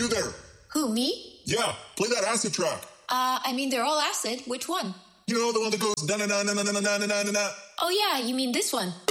you there? Who, me? Yeah, play that acid track. I mean, they're all acid. Which one? You know, the one that goes da na na na na na na na na na. Oh, yeah, you mean this one.